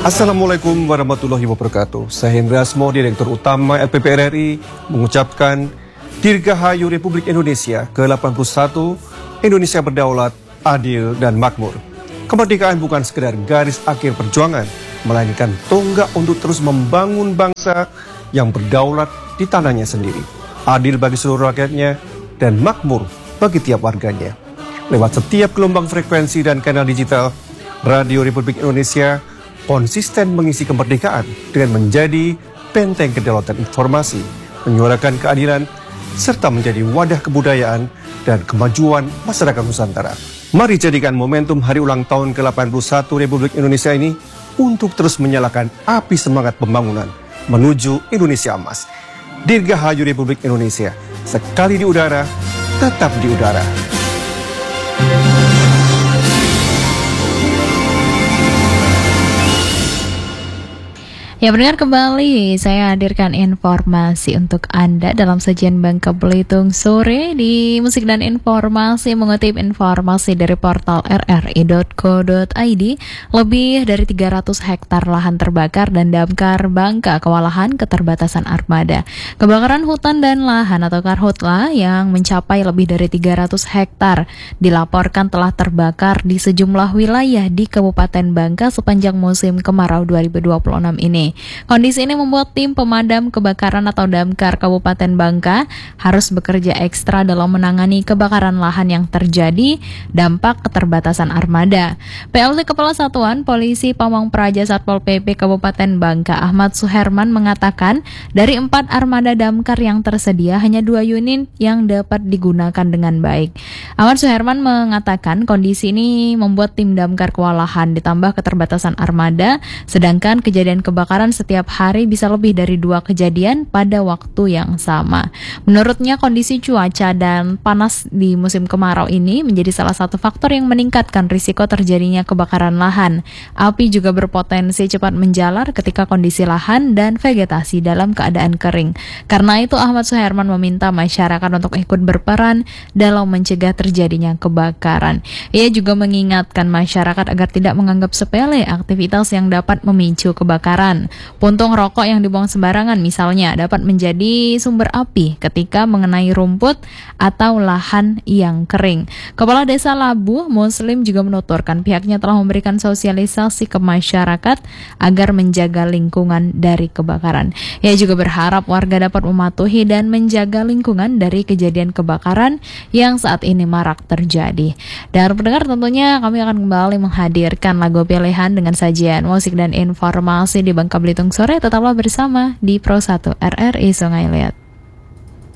Assalamualaikum warahmatullahi wabarakatuh. Saya Hendra Asmo, Direktur Utama LPP RRI, mengucapkan Dirgahayu Republik Indonesia ke-81, Indonesia berdaulat, adil, dan makmur. Kemerdekaan bukan sekedar garis akhir perjuangan, melainkan tonggak untuk terus membangun bangsa yang berdaulat di tanahnya sendiri, adil bagi seluruh rakyatnya, dan makmur bagi tiap warganya. Lewat setiap gelombang frekuensi dan kanal digital, Radio Republik Indonesia konsisten mengisi kemerdekaan dengan menjadi benteng kedaulatan informasi, menyuarakan keadilan, serta menjadi wadah kebudayaan dan kemajuan masyarakat Nusantara. Mari jadikan momentum hari ulang tahun ke-81 Republik Indonesia ini untuk terus menyalakan api semangat pembangunan menuju Indonesia Emas. Dirgahayu Republik Indonesia, sekali di udara, tetap di udara. Ya, pendengar, kembali saya hadirkan informasi untuk Anda dalam sajian Bangka Belitung sore di Musik dan Informasi, mengutip informasi dari portal rri.co.id. Lebih dari 300 hektar lahan terbakar dan damkar Bangka kewalahan keterbatasan armada. Kebakaran hutan dan lahan atau karhutla yang mencapai lebih dari 300 hektar dilaporkan telah terbakar di sejumlah wilayah di Kabupaten Bangka sepanjang musim kemarau 2026 ini. Kondisi ini membuat tim pemadam kebakaran atau damkar Kabupaten Bangka harus bekerja ekstra dalam menangani kebakaran lahan yang terjadi dampak keterbatasan armada. PLT Kepala Satuan Polisi Pamong Praja Satpol PP Kabupaten Bangka Ahmad Suherman mengatakan dari 4 armada damkar yang tersedia hanya 2 unit yang dapat digunakan dengan baik. Ahmad Suherman mengatakan kondisi ini membuat tim damkar kewalahan ditambah keterbatasan armada, sedangkan kejadian kebakaran setiap hari bisa lebih dari 2 kejadian pada waktu yang sama. Menurutnya kondisi cuaca dan panas di musim kemarau ini menjadi salah satu faktor yang meningkatkan risiko terjadinya kebakaran lahan. Api juga berpotensi cepat menjalar ketika kondisi lahan dan vegetasi dalam keadaan kering. Karena itu Ahmad Suherman meminta masyarakat untuk ikut berperan dalam mencegah terjadinya kebakaran. Ia juga mengingatkan masyarakat agar tidak menganggap sepele aktivitas yang dapat memicu kebakaran. Puntung rokok yang dibuang sembarangan misalnya dapat menjadi sumber api ketika mengenai rumput atau lahan yang kering. Kepala Desa Labu Muslim juga menuturkan pihaknya telah memberikan sosialisasi ke masyarakat agar menjaga lingkungan dari kebakaran. Ia juga berharap warga dapat mematuhi dan menjaga lingkungan dari kejadian kebakaran yang saat ini marak terjadi. Dan pendengar, tentunya kami akan kembali menghadirkan lagu pilihan dengan sajian musik dan informasi di Bangka Belitung sore. Tetaplah bersama di Pro 1 RRI Sungai Liat.